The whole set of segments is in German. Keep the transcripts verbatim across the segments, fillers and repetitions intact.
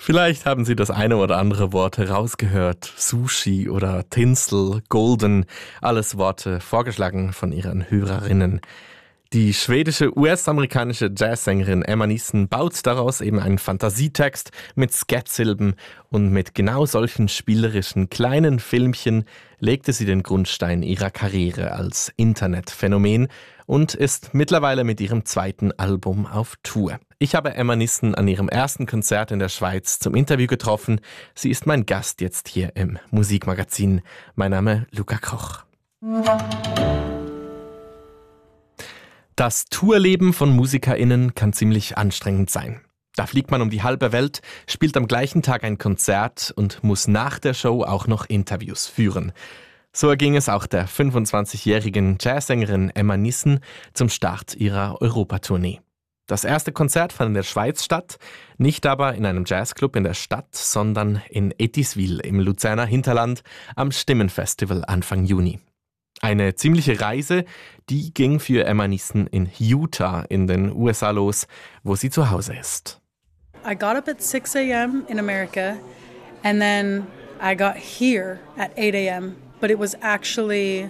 Vielleicht haben Sie das eine oder andere Wort herausgehört. Sushi oder Tinsel, Golden, alles Worte vorgeschlagen von Ihren Hörerinnen. Die schwedische U S-amerikanische Jazzsängerin Emma Neeson baut daraus eben einen Fantasietext mit Scat-Silben und mit genau solchen spielerischen kleinen Filmchen legte sie den Grundstein ihrer Karriere als Internetphänomen und ist mittlerweile mit ihrem zweiten Album auf Tour. Ich habe Emma Neeson an ihrem ersten Konzert in der Schweiz zum Interview getroffen. Sie ist mein Gast jetzt hier im Musikmagazin. Mein Name Luca Koch. Das Tourleben von MusikerInnen kann ziemlich anstrengend sein. Da fliegt man um die halbe Welt, spielt am gleichen Tag ein Konzert und muss nach der Show auch noch Interviews führen. So erging es auch der fünfundzwanzigjährigen Jazzsängerin Emma Neeson zum Start ihrer Europatournee. Das erste Konzert fand in der Schweiz statt, nicht aber in einem Jazzclub in der Stadt, sondern in Etiswil im Luzerner Hinterland am Stimmenfestival Anfang Juni. Eine ziemliche Reise, die ging für Emma Neeson in Utah in den U S A los, wo sie zu Hause ist. I got up at six a.m. in America and then I got here at eight a.m. But it was actually,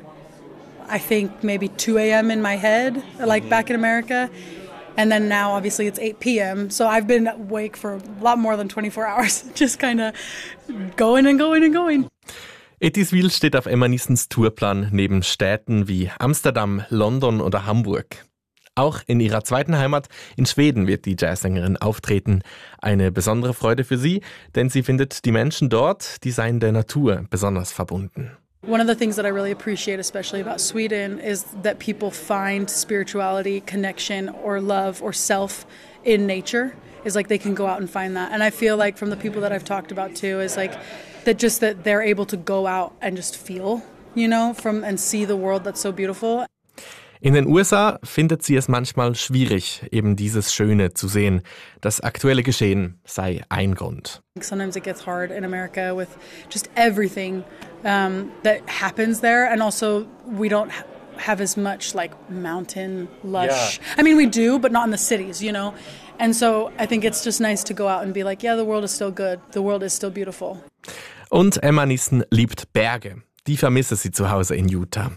I think, maybe two a.m. in my head, like back in America. And then now, obviously, it's eight p.m. So I've been awake for a lot more than twenty-four hours, just kind of going and going and going. Etiswil steht auf Emma Neesons Tourplan neben Städten wie Amsterdam, London oder Hamburg. Auch in ihrer zweiten Heimat in Schweden wird die Jazzsängerin auftreten. Eine besondere Freude für sie, denn sie findet, die Menschen dort, die seien der Natur besonders verbunden. One of the things that I really appreciate, especially about Sweden, is that people find spirituality, connection, or love, or self in nature. Is like they can go out and find that. And I feel like from the people that I've talked about too, is like that just that they're able to go out and just feel, you know, from and see the world that's so beautiful. In den U S A findet sie es manchmal schwierig, eben dieses Schöne zu sehen. Das aktuelle Geschehen sei ein Grund. Sometimes it gets hard in America with just everything um, that happens there, and also we don't ha- have as much like mountain lush. Yeah. I mean, we do, but not in the cities, you know. And so I think it's just nice to go out and be like, yeah, the world is still good, the world is still beautiful. Und Emma Neeson liebt Berge. Die vermisse sie zu Hause in Utah.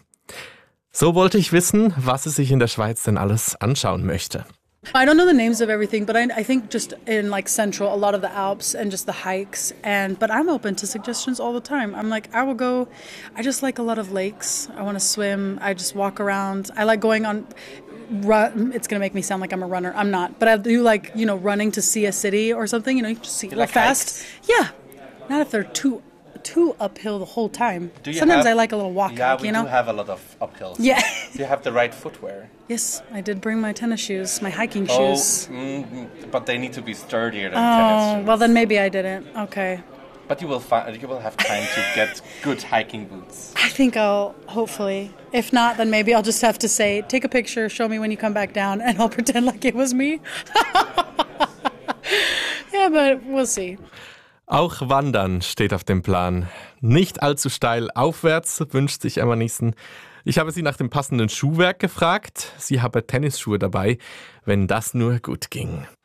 So wollte ich wissen, was sie sich in der Schweiz denn alles anschauen möchte. I don't know the names of everything, but I, I think just in like Central, a lot of the Alps and just the hikes. And but I'm open to suggestions all the time. I'm like, I will go. I just like a lot of lakes. I want to swim. I just walk around. I like going on. Run. It's gonna make me sound like I'm a runner. I'm not, but I do like, you know, running to see a city or something. You know, you just see it real fast. Hikes? Yeah, not if they're too. too uphill the whole time. Sometimes have, I like a little walk yeah, hike, we you know? do have a lot of uphills. Yeah. Do you have the right footwear? Yes, I did bring my tennis shoes, my hiking oh, shoes. Mm, but they need to be sturdier than oh, tennis shoes. Well, then maybe I didn't. Okay. But you will find you will have time to get good hiking boots. I think I'll, hopefully. If not, then maybe I'll just have to say, take a picture, show me when you come back down, and I'll pretend like it was me. Yeah, but we'll see. Auch Wandern steht auf dem Plan. Nicht allzu steil aufwärts, wünscht sich Emma Neeson. Ich habe sie nach dem passenden Schuhwerk gefragt. Sie habe Tennisschuhe dabei, wenn das nur gut ging.